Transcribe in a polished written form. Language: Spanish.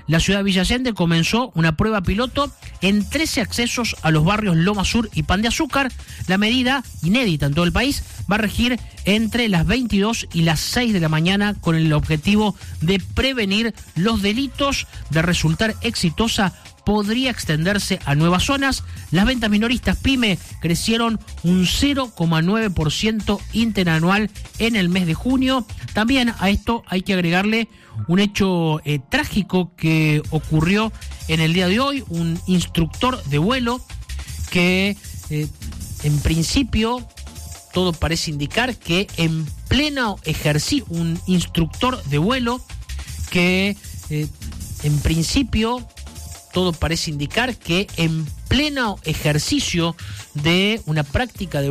la ciudad de Villa Allende comenzó una prueba piloto en 13 accesos a los barrios Loma Sur y Pan de Azúcar. La medida, inédita en todo el país, va a regir entre las 22 y las 6 de la mañana con el objetivo de prevenir los delitos. De resultar exitosa, podría extenderse a nuevas zonas. Las ventas minoristas PYME crecieron un 0,9% interanual en el mes de junio. También a esto hay que agregarle un hecho trágico que ocurrió en el día de hoy. Un instructor de vuelo que en principio todo parece indicar que en pleno ejercicio, un instructor de vuelo que en principio todo parece indicar que en pleno ejercicio de una práctica de